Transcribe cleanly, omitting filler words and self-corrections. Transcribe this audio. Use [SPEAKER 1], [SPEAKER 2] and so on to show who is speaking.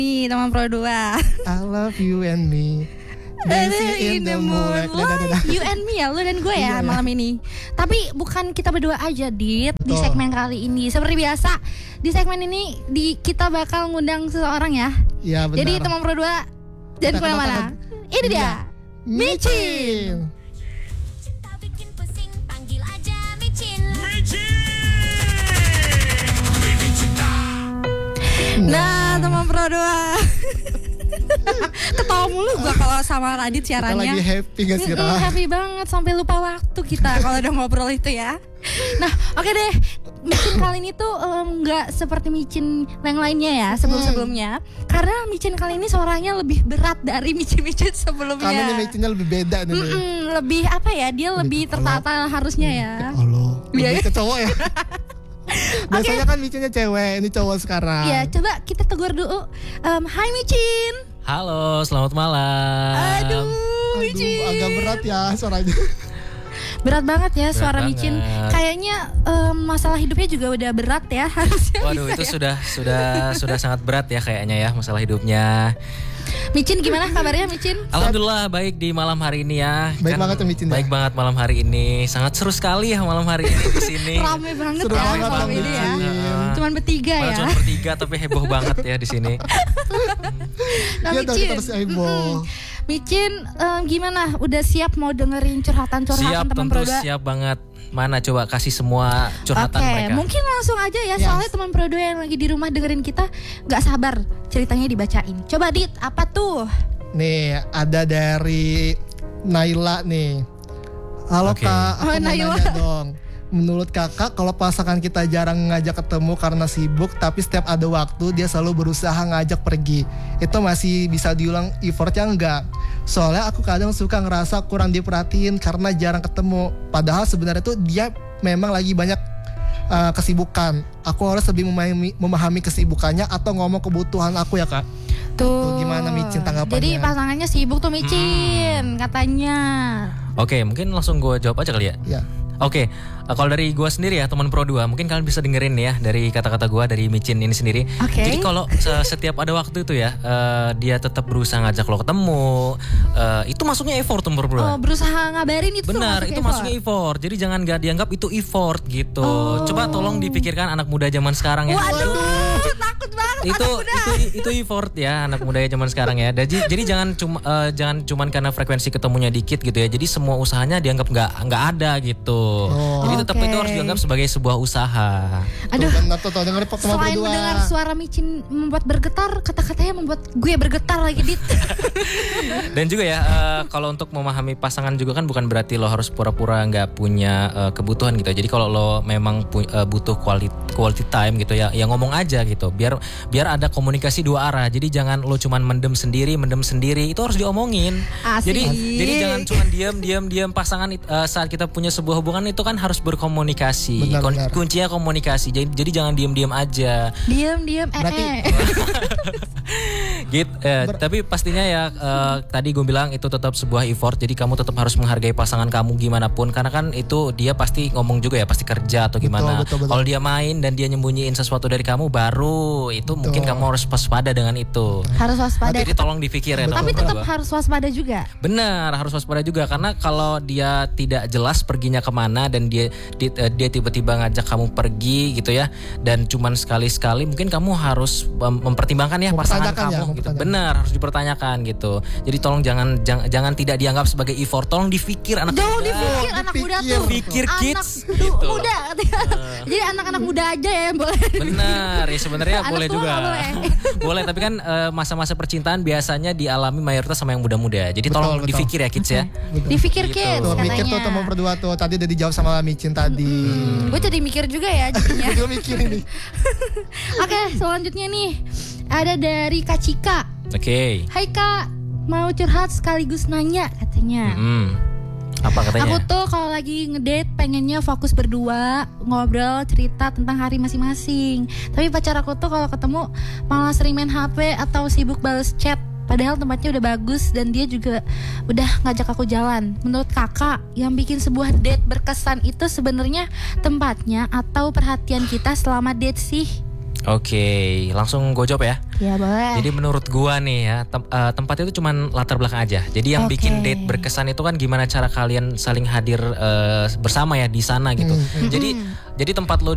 [SPEAKER 1] Nih teman Pro 2.
[SPEAKER 2] I love you and me. Dancing in the moonlight.
[SPEAKER 1] You and me ya, lu dan gue ya malam ini. Tapi bukan kita berdua aja, Dit. Di segmen kali ini seperti biasa, di segmen ini kita bakal ngundang seseorang ya.
[SPEAKER 2] Iya benar.
[SPEAKER 1] Jadi teman Pro 2 jangan kemana-mana. Ini dia Micin. Nah teman Pro 2 ketawa mulu gue kalau sama Radit siarannya.
[SPEAKER 2] Kita lagi happy gak sih?
[SPEAKER 1] Happy banget sampai lupa waktu kita kalau udah ngobrol itu ya. Nah oke deh, Micin kali ini tuh gak seperti Micin yang lainnya ya sebelum-sebelumnya. Karena Micin kali ini suaranya lebih berat dari Micin-Micin sebelumnya.
[SPEAKER 2] Karena ini Micinnya lebih beda nih.
[SPEAKER 1] Lebih apa ya, dia lebih tertata harusnya ya.
[SPEAKER 2] Allah, lebih ke cowok ya. Biasanya kan Micinnya cewek, ini cowok sekarang.
[SPEAKER 1] Iya, coba kita tegur dulu. Hai Micin.
[SPEAKER 3] Halo, selamat malam.
[SPEAKER 1] Aduh Micin,
[SPEAKER 2] agak berat ya suaranya.
[SPEAKER 1] Berat banget ya suara
[SPEAKER 3] berat
[SPEAKER 1] Micin.
[SPEAKER 3] banget.
[SPEAKER 1] Kayaknya masalah hidupnya juga udah berat ya harusnya.
[SPEAKER 3] Waduh, itu
[SPEAKER 1] ya.
[SPEAKER 3] sudah sangat berat ya kayaknya ya masalah hidupnya.
[SPEAKER 1] Micin gimana kabarnya Micin?
[SPEAKER 3] Alhamdulillah baik di malam hari ini ya.
[SPEAKER 2] Baik banget ya, Micin, ya?
[SPEAKER 3] Baik banget malam hari ini. Sangat seru sekali ya malam hari ini di sini.
[SPEAKER 1] Rame banget
[SPEAKER 2] Seru
[SPEAKER 1] ya
[SPEAKER 2] banget
[SPEAKER 1] malam
[SPEAKER 2] Bang
[SPEAKER 1] ini ya.
[SPEAKER 2] Micin.
[SPEAKER 1] Cuman bertiga
[SPEAKER 3] Malah
[SPEAKER 1] ya.
[SPEAKER 3] cuma bertiga tapi heboh banget ya di sini.
[SPEAKER 1] Nah
[SPEAKER 2] Iya dong,
[SPEAKER 1] Micin,
[SPEAKER 2] kita harus heboh.
[SPEAKER 1] Micin gimana? Udah siap mau dengerin curhatan-curhatan
[SPEAKER 3] Siap,
[SPEAKER 1] teman
[SPEAKER 3] tentu
[SPEAKER 1] Pro 2?
[SPEAKER 3] siap banget. Mana coba kasih semua curhatan
[SPEAKER 1] Oke,
[SPEAKER 3] mereka.
[SPEAKER 1] mungkin langsung aja ya. Soalnya teman Pro 2 yang lagi di rumah dengerin kita gak sabar ceritanya dibacain. Coba Dit, apa tuh?
[SPEAKER 2] Nih ada dari Naila nih. Halo
[SPEAKER 3] Oke.
[SPEAKER 2] Kak, aku
[SPEAKER 1] Oh,
[SPEAKER 2] mau
[SPEAKER 1] Naila.
[SPEAKER 2] nanya dong. Menurut kakak kalau pasangan kita jarang ngajak ketemu karena sibuk, tapi setiap ada waktu dia selalu berusaha ngajak pergi, itu masih bisa diulang effortnya enggak? Soalnya aku kadang suka ngerasa kurang diperhatiin karena jarang ketemu. Padahal sebenarnya tuh dia memang lagi banyak kesibukan. Aku harus lebih memahami kesibukannya atau ngomong kebutuhan aku ya Kak.
[SPEAKER 1] Tuh
[SPEAKER 2] gimana Micin tanggapannya?
[SPEAKER 1] Jadi pasangannya sibuk tuh Micin katanya.
[SPEAKER 3] Oke, mungkin langsung gue jawab aja kali ya.
[SPEAKER 2] Ya.
[SPEAKER 3] Oke, kalau dari gue sendiri ya teman Pro 2, mungkin kalian bisa dengerin ya dari kata-kata gue dari Micin ini sendiri.
[SPEAKER 1] Oke.
[SPEAKER 3] Jadi kalau setiap ada waktu itu ya, dia tetap berusaha ngajak lo ketemu, itu masuknya effort teman Pro 2.
[SPEAKER 1] Oh, berusaha ngabarin itu
[SPEAKER 3] Benar, itu
[SPEAKER 1] effort.
[SPEAKER 3] masuknya effort. Jadi jangan gak dianggap itu effort gitu. Coba tolong dipikirkan anak muda zaman sekarang ya.
[SPEAKER 1] Waduh, takut banget anak muda.
[SPEAKER 3] Itu effort ya anak muda zaman sekarang ya. Jadi jangan cuman karena frekuensi ketemunya dikit gitu ya. Jadi semua usahanya dianggap nggak ada gitu. Jadi tetap itu harus dianggap sebagai sebuah usaha.
[SPEAKER 1] Aduh,
[SPEAKER 2] Tuh dengerin teman
[SPEAKER 1] selain
[SPEAKER 2] berdua.
[SPEAKER 1] mendengar suara Micin membuat bergetar, kata-katanya membuat gue bergetar lagi Dit.
[SPEAKER 3] Dan juga ya kalau untuk memahami pasangan juga kan bukan berarti lo harus pura-pura nggak punya kebutuhan gitu. Jadi kalau lo memang butuh quality time gitu ya ngomong aja gitu. Biar ada komunikasi dua arah. Jadi jangan lo cuman mendem sendiri itu harus diomongin.
[SPEAKER 1] Asik.
[SPEAKER 3] Jadi jangan cuman diam pasangan saat kita punya sebuah hubungan itu kan harus berkomunikasi.
[SPEAKER 2] Benar.
[SPEAKER 3] Kuncinya komunikasi. Jadi jangan diam aja.
[SPEAKER 1] Diam
[SPEAKER 2] Berarti
[SPEAKER 3] Gitu. Tapi pastinya ya tadi gue bilang itu tetap sebuah effort. Jadi kamu tetap harus menghargai pasangan kamu gimana pun, karena kan itu dia pasti ngomong juga ya, pasti kerja atau gimana.
[SPEAKER 2] Betul.
[SPEAKER 3] Kalau dia main dan dia nyembunyiin sesuatu dari kamu, baru itu mungkin kamu harus waspada dengan itu.
[SPEAKER 1] harus waspada.
[SPEAKER 3] Jadi tolong dipikir ya.
[SPEAKER 1] Tapi
[SPEAKER 3] teman-teman
[SPEAKER 1] tetap
[SPEAKER 3] gua.
[SPEAKER 1] harus waspada juga.
[SPEAKER 3] Benar, harus waspada juga, karena kalau dia tidak jelas perginya kemana dan dia tiba-tiba ngajak kamu pergi gitu ya, dan cuman sekali-sekali, mungkin kamu harus mempertimbangkan ya pasangan kamu gitu. Benar, harus dipertanyakan gitu. Jadi tolong jangan tidak dianggap sebagai effort, tolong dipikir anak muda.
[SPEAKER 1] Dipikir anak muda tuh.
[SPEAKER 3] Pikir kids
[SPEAKER 1] anak
[SPEAKER 3] gitu.
[SPEAKER 1] muda. Jadi anak-anak muda aja ya yang boleh.
[SPEAKER 3] Benar, ya sebenarnya
[SPEAKER 1] Anak
[SPEAKER 3] boleh
[SPEAKER 1] tua
[SPEAKER 3] juga.
[SPEAKER 1] nggak boleh.
[SPEAKER 3] Boleh, tapi kan masa-masa percintaan biasanya dialami mayoritas sama yang muda-muda. Jadi tolong
[SPEAKER 2] Betul.
[SPEAKER 3] dipikir ya kids ya.
[SPEAKER 1] Dipikir
[SPEAKER 3] Gitu.
[SPEAKER 1] kids
[SPEAKER 2] tuh
[SPEAKER 1] katanya.
[SPEAKER 2] mikir tuh teman berdua tuh. Tadi udah dijawab sama Micin tadi.
[SPEAKER 1] Gue jadi mikir juga ya jadinya.
[SPEAKER 2] Gue mikir ini.
[SPEAKER 1] Oke, selanjutnya nih ada dari Kak Cika.
[SPEAKER 3] Oke.
[SPEAKER 1] Hai Kak, mau curhat sekaligus nanya katanya.
[SPEAKER 3] Apa katanya?
[SPEAKER 1] Aku tuh kalau lagi ngedate pengennya fokus berdua, ngobrol, cerita tentang hari masing-masing. Tapi pacar aku tuh kalau ketemu malah sering main HP atau sibuk bales chat. Padahal tempatnya udah bagus dan dia juga udah ngajak aku jalan. Menurut kakak, yang bikin sebuah date berkesan itu sebenarnya tempatnya atau perhatian kita selama date sih?
[SPEAKER 3] Oke, langsung gue jawab ya.
[SPEAKER 1] Ya boleh.
[SPEAKER 3] Jadi menurut gua nih ya, tempat itu cuman latar belakang aja. Jadi yang bikin date berkesan itu kan gimana cara kalian saling hadir bersama ya di sana gitu. Jadi tempat lo